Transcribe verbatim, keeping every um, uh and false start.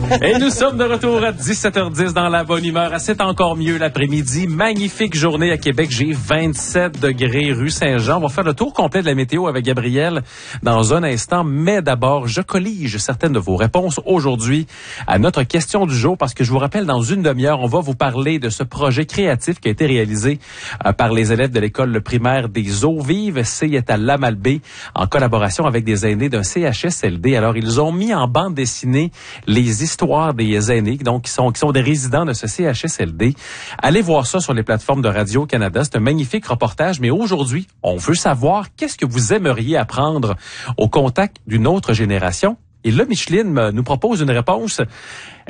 Et nous sommes de retour à dix-sept heures dix dans la bonne humeur. C'est encore mieux l'après-midi. Magnifique journée à Québec. J'ai vingt-sept degrés rue Saint-Jean. On va faire le tour complet de la météo avec Gabriel dans un instant. Mais d'abord, je collige certaines de vos réponses aujourd'hui à notre question du jour parce que je vous rappelle, dans une demi-heure, on va vous parler de ce projet créatif qui a été réalisé euh, par les élèves de l'école primaire des Eaux Vives. C'est à Lamalbé en collaboration avec des aînés d'un C H S L D. Alors, ils ont mis en bande dessinée les histoires des aînés, donc qui sont, qui sont des résidents de ce C H S L D. Allez voir ça sur les plateformes de Radio-Canada. C'est un magnifique reportage, mais aujourd'hui, on veut savoir qu'est-ce que vous aimeriez apprendre au contact d'une autre génération. Et là, Micheline nous propose une réponse.